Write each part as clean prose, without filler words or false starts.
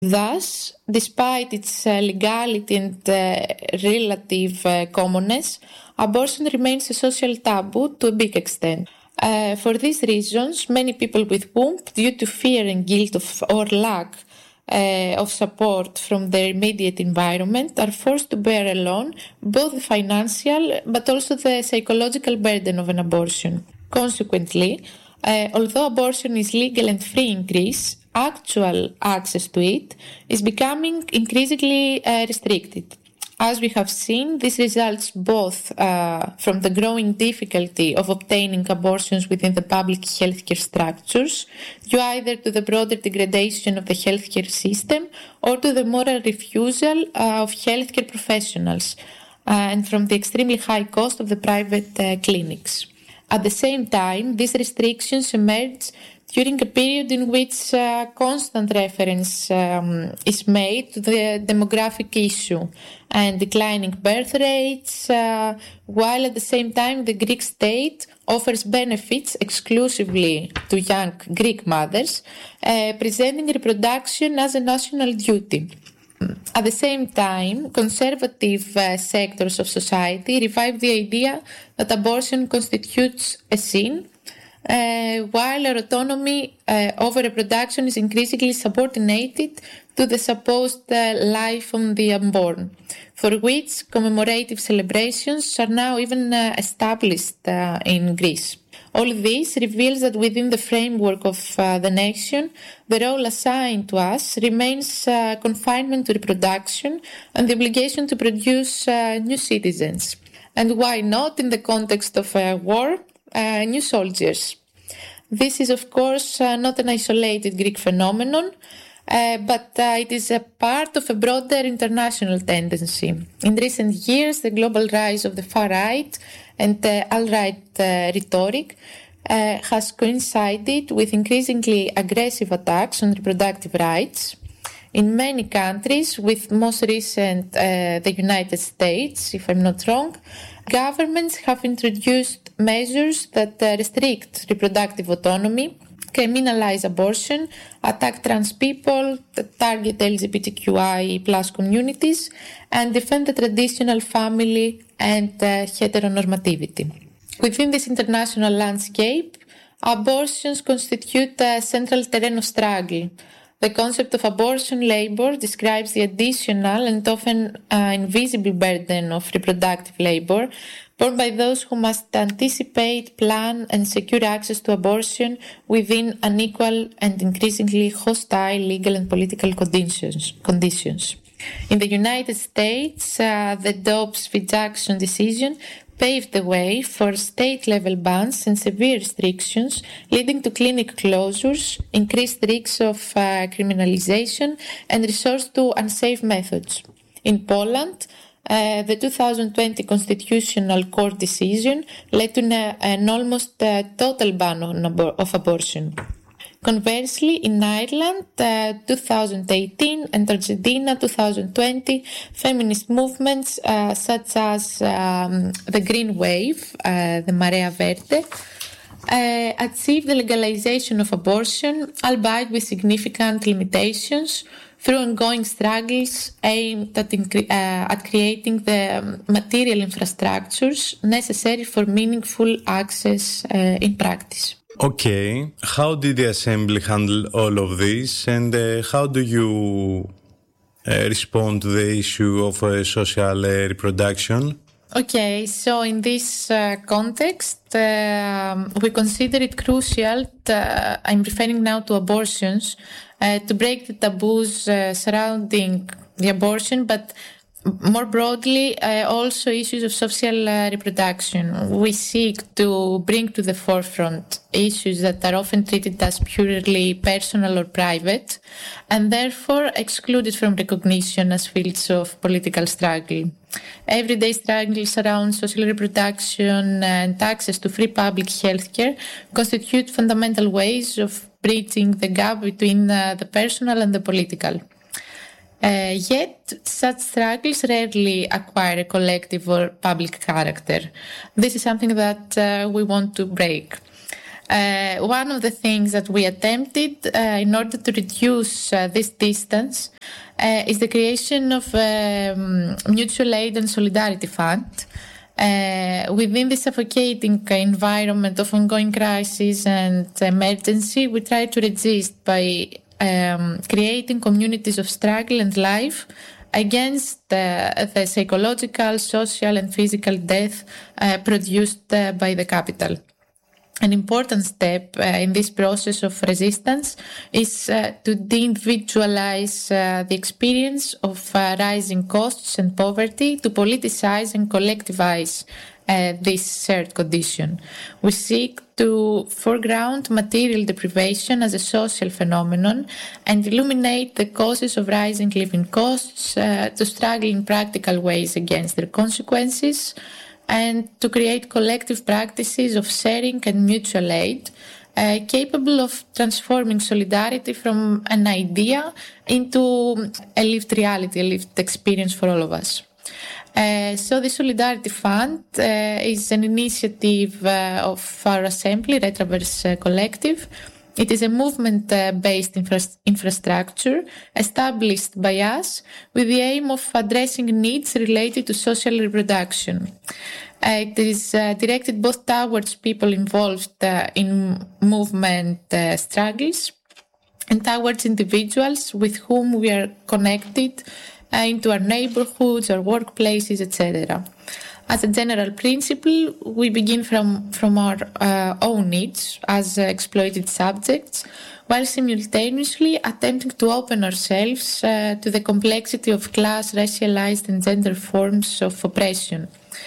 Thus, despite its legality and relative commonness, abortion remains a social taboo to a big extent. For these reasons, many people with womb, due to fear and guilt or lack of support from their immediate environment, are forced to bear alone both the financial but also the psychological burden of an abortion. Consequently, although abortion is legal and free in Greece, actual access to it is becoming increasingly restricted. As we have seen, this results both from the growing difficulty of obtaining abortions within the public healthcare structures, due either to the broader degradation of the healthcare system or to the moral refusal of healthcare professionals, and from the extremely high cost of the private clinics. At the same time, these restrictions emerge during a period in which constant reference is made to the demographic issue and declining birth rates, while at the same time the Greek state offers benefits exclusively to young Greek mothers, presenting reproduction as a national duty. At the same time, conservative sectors of society revive the idea that abortion constitutes a sin, while our autonomy over reproduction is increasingly subordinated to the supposed life of the unborn, for which commemorative celebrations are now even established in Greece. All this reveals that within the framework of the nation, the role assigned to us remains confinement to reproduction and the obligation to produce new citizens. And why not, in the context of war, new soldiers? This is, of course, not an isolated Greek phenomenon, but it is a part of a broader international tendency. In recent years, the global rise of the far-right and alt-right rhetoric has coincided with increasingly aggressive attacks on reproductive rights. In many countries, with most recent the United States, if I'm not wrong, governments have introduced measures that restrict reproductive autonomy, criminalize abortion, attack trans people, target LGBTQI plus communities, and defend the traditional family and heteronormativity. Within this international landscape, abortions constitute a central terrain of struggle. The concept of abortion labor describes the additional and often invisible burden of reproductive labor borne by those who must anticipate, plan, and secure access to abortion within unequal and increasingly hostile legal and political conditions. In the United States, the Dobbs v. Jackson decision paved the way for state-level bans and severe restrictions, leading to clinic closures, increased risks of criminalization, and resort to unsafe methods. In Poland, the 2020 Constitutional Court decision led to an almost total ban of abortion. Conversely, in Ireland, 2018 and Argentina 2020, feminist movements such as the Green Wave, the Marea Verde, achieved the legalization of abortion, albeit with significant limitations, through ongoing struggles aimed at creating the material infrastructures necessary for meaningful access in practice. Okay, how did the Assembly handle all of this, and how do you respond to the issue of social reproduction? Okay, so in this context, we consider it crucial, I'm referring now to abortions, to break the taboos surrounding the abortion, but more broadly, also issues of social reproduction. We seek to bring to the forefront issues that are often treated as purely personal or private, and therefore excluded from recognition as fields of political struggle. Everyday struggles around social reproduction and access to free public healthcare constitute fundamental ways of bridging the gap between the personal and the political. Yet, such struggles rarely acquire a collective or public character. This is something that we want to break. One of the things that we attempted in order to reduce this distance is the creation of a mutual aid and solidarity fund. Within the suffocating environment of ongoing crisis and emergency, we try to resist by creating communities of struggle and life against the psychological, social and physical death produced by the capital. An important step in this process of resistance is to de-individualize the experience of rising costs and poverty, to politicize and collectivize this shared condition. We seek to foreground material deprivation as a social phenomenon and illuminate the causes of rising living costs, to struggle in practical ways against their consequences, and to create collective practices of sharing and mutual aid, capable of transforming solidarity from an idea into a lived reality, a lived experience for all of us. So the Solidarity Fund is an initiative of our assembly, Retraverse Collective. It is a movement-based infrastructure established by us with the aim of addressing needs related to social reproduction. It is directed both towards people involved in movement struggles and towards individuals with whom we are connected into our neighborhoods, our workplaces, etc. As a general principle, we begin from our own needs as exploited subjects, while simultaneously attempting to open ourselves to the complexity of class, racialized and gender forms of oppression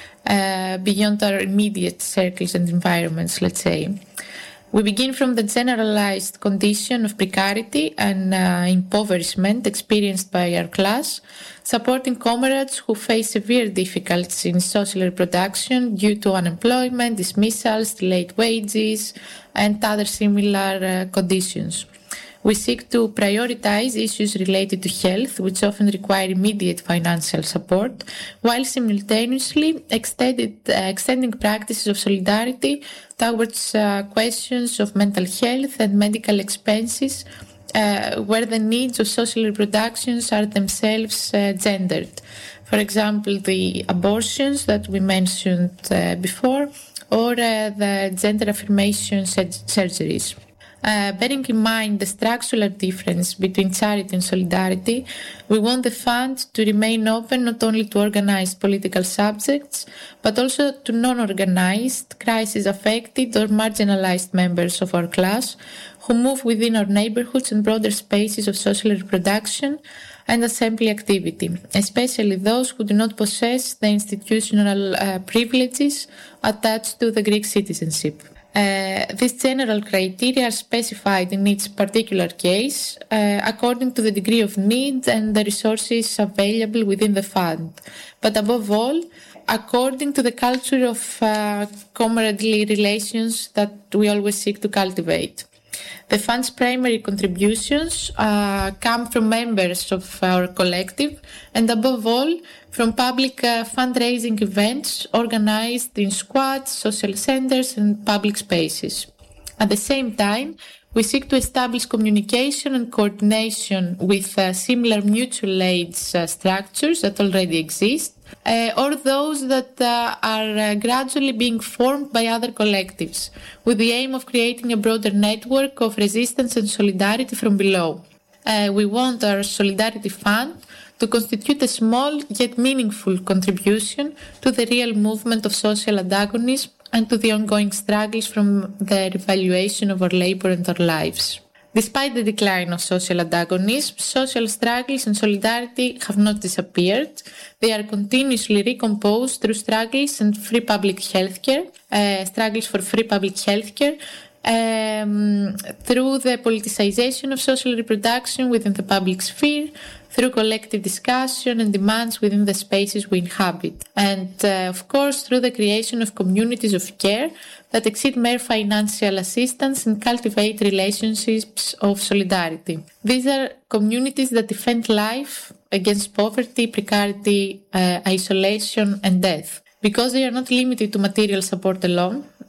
beyond our immediate circles and environments, let's say. We begin from the generalized condition of precarity and impoverishment experienced by our class, supporting comrades who face severe difficulties in social reproduction due to unemployment, dismissals, delayed wages, and other similar conditions. We seek to prioritize issues related to health, which often require immediate financial support, while simultaneously extending practices of solidarity towards questions of mental health and medical expenses, where the needs of social reproductions are themselves gendered. For example, the abortions that we mentioned before, or the gender affirmation surgeries. Bearing in mind the structural difference between charity and solidarity, we want the fund to remain open not only to organized political subjects, but also to non-organized, crisis-affected or marginalized members of our class who move within our neighborhoods and broader spaces of social reproduction and assembly activity, especially those who do not possess the institutional privileges attached to the Greek citizenship. These general criteria are specified in each particular case according to the degree of need and the resources available within the fund, but above all, according to the culture of comradely relations that we always seek to cultivate. The fund's primary contributions come from members of our collective and above all from public fundraising events organized in squads, social centers and public spaces. At the same time, we seek to establish communication and coordination with similar mutual aid structures that already exist, or those that are gradually being formed by other collectives, with the aim of creating a broader network of resistance and solidarity from below. We want our Solidarity Fund to constitute a small yet meaningful contribution to the real movement of social antagonism and to the ongoing struggles from the revaluation of our labor and our lives. Despite the decline of social antagonism, social struggles and solidarity have not disappeared. They are continuously recomposed through struggles and free public healthcare, struggles for free public healthcare, through the politicization of social reproduction within the public sphere, through collective discussion and demands within the spaces we inhabit, and of course through the creation of communities of care that exceed mere financial assistance and cultivate relationships of solidarity. These are communities that defend life against poverty, precarity, isolation and death. Because they are not limited to material support alone,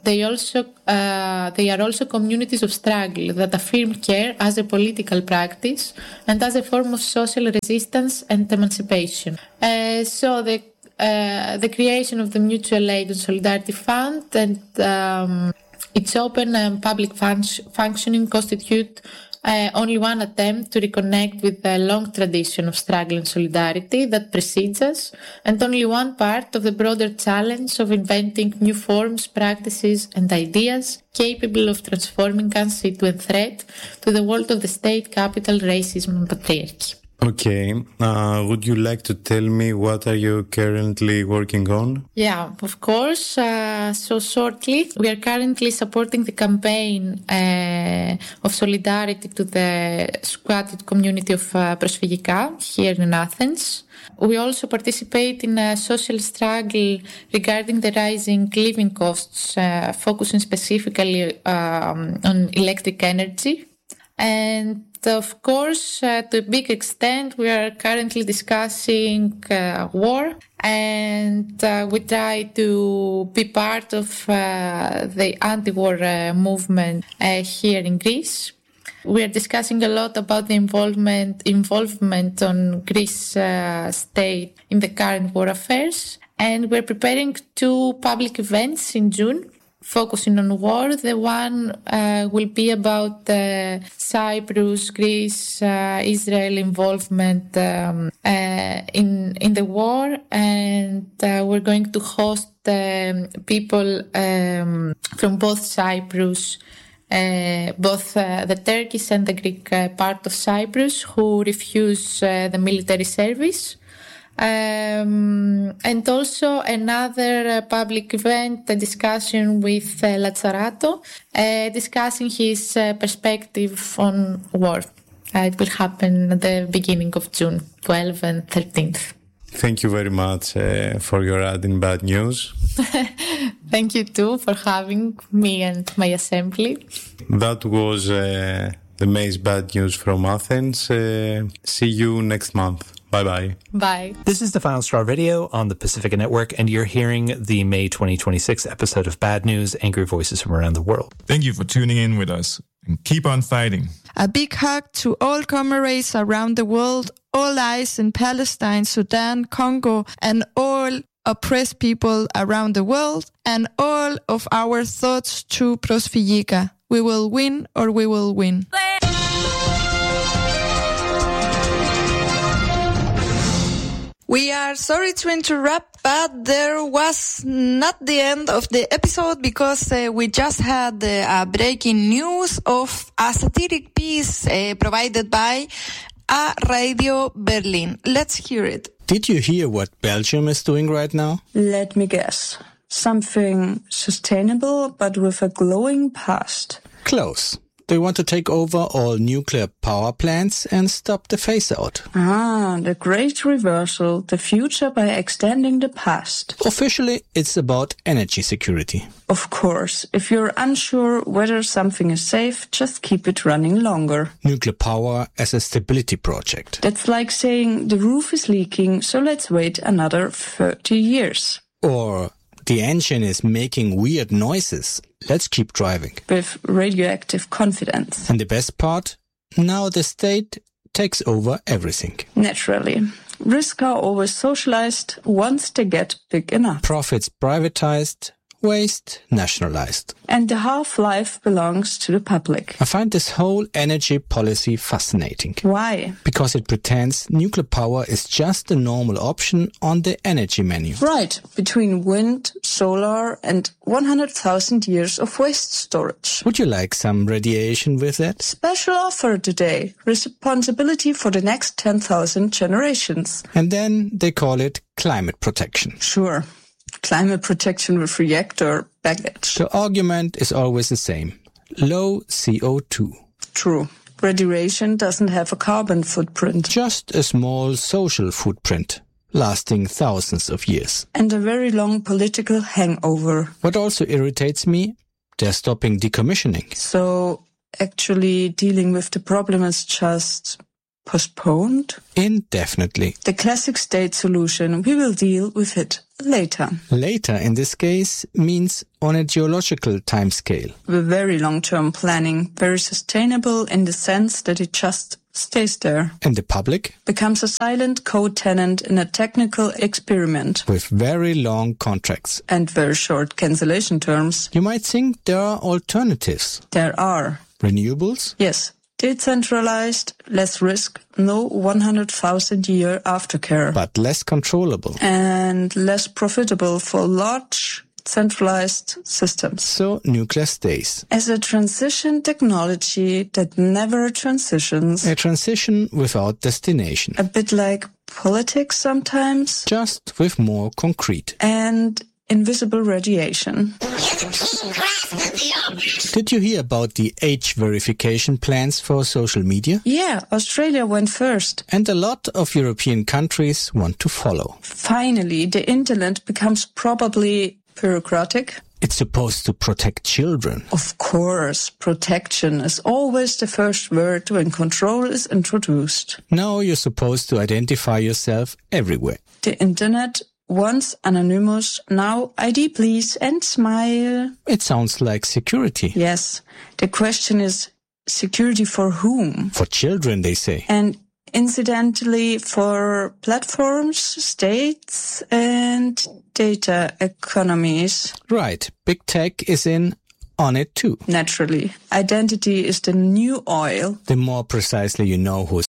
they are also communities of struggle that affirm care as a political practice and as a form of social resistance and emancipation. So the creation of the Mutual Aid and Solidarity Fund and its open and public functioning constitute only one attempt to reconnect with the long tradition of struggle and solidarity that precedes us, and only one part of the broader challenge of inventing new forms, practices, and ideas capable of transforming us into a threat to the world of the state, capital, racism, and patriarchy. Okay. Would you like to tell me what are you currently working on? Yeah, of course. So shortly, we are currently supporting the campaign of solidarity to the squatted community of Prosfυγικά here in Athens. We also participate in a social struggle regarding the rising living costs, focusing specifically on electric energy. And of course, to a big extent, we are currently discussing war, and we try to be part of the anti-war movement here in Greece. We are discussing a lot about the involvement on Greece state in the current war affairs, and we're preparing 2 public events in June focusing on war. The one will be about Cyprus, Greece, Israel involvement in the war, and we're going to host people from both Cyprus, both the Turkish and the Greek part of Cyprus, who refuse the military service. And also another public event, a discussion with Lazzarato, discussing his perspective on war. It will happen at the beginning of June, 12th and 13th. Thank you very much for your adding bad news. Thank you too for having me and my assembly. That was the May's bad news from Athens. See you next month. Bye-bye. Bye. This is the Final Straw Radio on the Pacifica Network, and you're hearing the May 2026 episode of Bad News, Angry Voices from Around the World. Thank you for tuning in with us, and keep on fighting. A big hug to all comrades around the world, all eyes in Palestine, Sudan, Congo, and all oppressed people around the world, and all of our thoughts to Prosfυγικά. We will win, or we will win. We are sorry to interrupt, but there was not the end of the episode because we just had breaking news of a satiric piece provided by A Radio Berlin. Let's hear it. Did you hear what Belgium is doing right now? Let me guess. Something sustainable but with a glowing past. Close. They want to take over all nuclear power plants and stop the phase-out. Ah, the great reversal, the future by extending the past. Officially, it's about energy security. Of course, if you're unsure whether something is safe, just keep it running longer. Nuclear power as a stability project. That's like saying the roof is leaking, so let's wait another 30 years. Or the engine is making weird noises. Let's keep driving. With radioactive confidence. And the best part? Now the state takes over everything. Naturally. Risks are always socialized once they get big enough. Profits privatized, waste nationalized. And the half-life belongs to the public. I find this whole energy policy fascinating. Why? Because it pretends nuclear power is just a normal option on the energy menu. Right, between wind, solar and 100,000 years of waste storage. Would you like some radiation with that? Special offer today. Responsibility for the next 10,000 generations. And then they call it climate protection. Sure. Climate protection with reactor baggage. The argument is always the same. Low CO2. True. Radiation doesn't have a carbon footprint. Just a small social footprint, lasting thousands of years. And a very long political hangover. What also irritates me, they're stopping decommissioning. So, actually dealing with the problem is just postponed? Indefinitely. The classic state solution, we will deal with it later. Later, in this case, means on a geological timescale. The very long-term planning, very sustainable in the sense that it just stays there. And the public? Becomes a silent co-tenant in a technical experiment. With very long contracts. And very short cancellation terms. You might think there are alternatives. There are. Renewables? Yes. Decentralized, less risk, no 100,000-year aftercare. But less controllable. And less profitable for large centralized systems. So nuclear stays. As a transition technology that never transitions. A transition without destination. A bit like politics sometimes. Just with more concrete. And invisible radiation. Did you hear about the age verification plans for social media? Yeah, Australia went first. And a lot of European countries want to follow. Finally, the internet becomes probably bureaucratic. It's supposed to protect children. Of course, protection is always the first word when control is introduced. Now you're supposed to identify yourself everywhere. The internet, once anonymous, now ID please and smile. It sounds like security. Yes. The question is security for whom? For children, they say. And incidentally for platforms, states and data economies. Right. Big tech is in on it too. Naturally. Identity is the new oil. The more precisely you know who